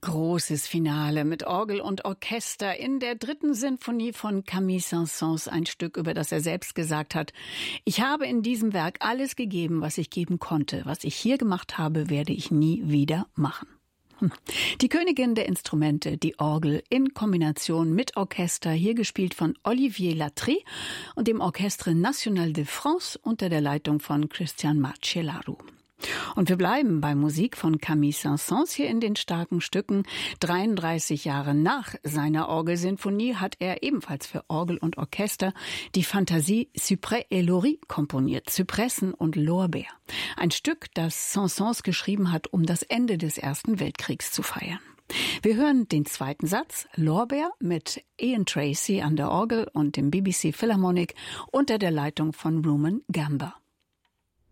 Großes Finale mit Orgel und Orchester in der 3. Sinfonie von Camille Saint-Saëns, ein Stück, über das er selbst gesagt hat: Ich habe in diesem Werk alles gegeben, was ich geben konnte. Was ich hier gemacht habe, werde ich nie wieder machen. Die Königin der Instrumente, die Orgel in Kombination mit Orchester, hier gespielt von Olivier Latry und dem Orchestre National de France unter der Leitung von Christian Marcellaro. Und wir bleiben bei Musik von Camille Saint-Saëns hier in den starken Stücken. 33 Jahre nach seiner Orgelsinfonie hat er ebenfalls für Orgel und Orchester die Fantasie Cyprès et Laurier komponiert, Zypressen und Lorbeer. Ein Stück, das Saint-Saëns geschrieben hat, um das Ende des Ersten Weltkriegs zu feiern. Wir hören den zweiten Satz, Lorbeer, mit Ian Tracy an der Orgel und dem BBC Philharmonic unter der Leitung von Rumen Gamba.